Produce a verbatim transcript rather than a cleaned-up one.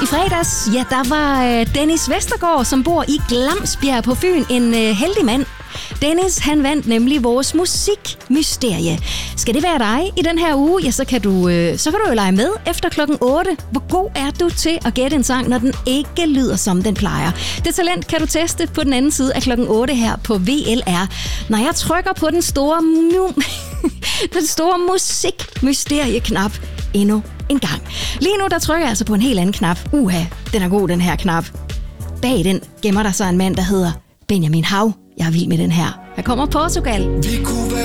I fredags, ja, der var Dennis Vestergaard, som bor i Glamsbjerg på Fyn, en heldig mand. Dennis, han vandt nemlig vores musikmysterie. Skal det være dig i den her uge, ja, så kan du, øh, så kan du jo lege med efter klokken otte. Hvor god er du til at gætte en sang, når den ikke lyder, som den plejer? Det talent kan du teste på den anden side af klokken otte her på V L R. Når jeg trykker på den store, mu- den store musikmysterieknap endnu en gang. Lige nu, der trykker jeg altså på en helt anden knap. Uha, den er god, den her knap. Bag den gemmer der så en mand, der hedder Benjamin Hav. Jeg er vild med den her. Her kommer Portugal. Vi kunne være